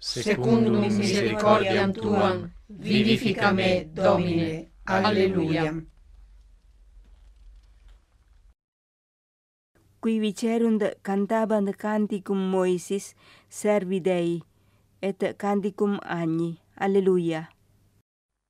secundum misericordiam tuam, vivifica me, Domine. Alleluia. Qui vicerunt cantabant canticum Moisis, servi Dei, et canticum Agni. Alleluia.